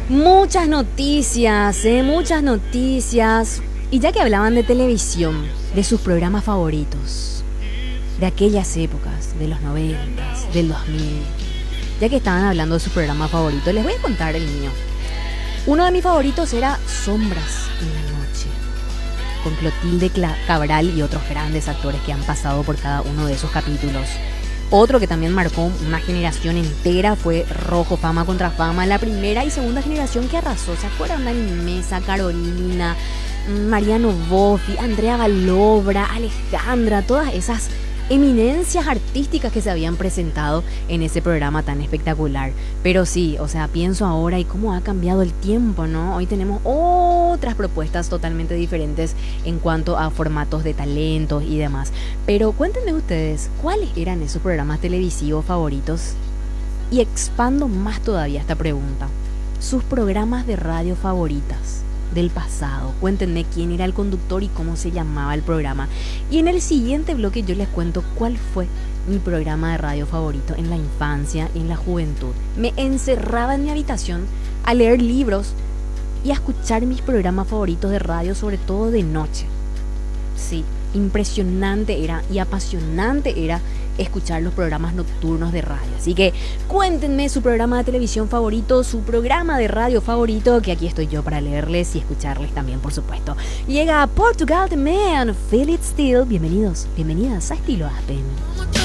Muchas noticias, muchas noticias. Y ya que hablaban de televisión, de sus programas favoritos, de aquellas épocas, de los 90, del 2000, ya que estaban hablando de sus programas favoritos, les voy a contar el mío. Uno de mis favoritos era Sombras en la Noche, con Clotilde Cabral y otros grandes actores que han pasado por cada uno de esos capítulos. Otro que también marcó una generación entera fue Rojo, Fama contra Fama, la primera y segunda generación que arrasó. ¿Se acuerdan? Dani Mesa, Carolina, Mariano Boffi, Andrea Balobra, Alejandra, todas esas eminencias artísticas que se habían presentado en ese programa tan espectacular. Pero sí, o sea, pienso ahora y cómo ha cambiado el tiempo, ¿no? Hoy tenemos otras propuestas totalmente diferentes en cuanto a formatos de talentos y demás. Pero cuéntenme ustedes, ¿cuáles eran esos programas televisivos favoritos? Y expando más todavía esta pregunta. Sus programas de radio favoritas del pasado. Cuéntenme quién era el conductor y cómo se llamaba el programa. Y en el siguiente bloque yo les cuento cuál fue mi programa de radio favorito en la infancia y en la juventud. Me encerraba en mi habitación a leer libros y a escuchar mis programas favoritos de radio, sobre todo de noche. Sí, impresionante era y apasionante era escuchar los programas nocturnos de radio. Así que cuéntenme su programa de televisión favorito, su programa de radio favorito, que aquí estoy yo para leerles y escucharles también, por supuesto. Llega a Portugal The Man, Feel It Still. Bienvenidos, bienvenidas a Estilo Aspen.